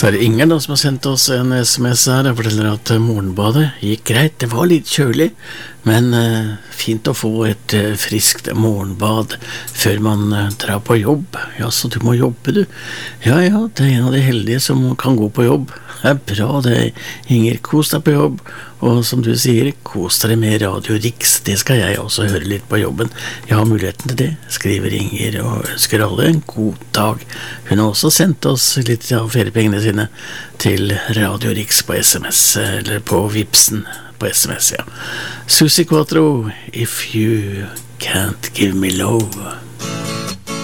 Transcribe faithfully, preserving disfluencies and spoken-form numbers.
Så er det Inger da som har sendt oss en sms her og forteller at morgenbadet gikk greit. Det var litt kjølig, men uh, fint å få et uh, friskt morgenbad før man uh, drar på jobb. Ja, så du må jobbe du. Ja, ja, det er en av de heldige som kan gå på jobb. Det er bra det, Inger. Kos deg på jobb. Og som du sier, kos deg med Radio Riks. Det skal jeg også høre litt på jobben. Jeg har muligheten til det, skriver Inger, og ønsker alle en god dag. Hun har også sendt oss litt av feriepengene sine til Radio Riks på S M S, eller på Vipsen på S M S, ja. Susi Quattro, If You Can't Give Me Love.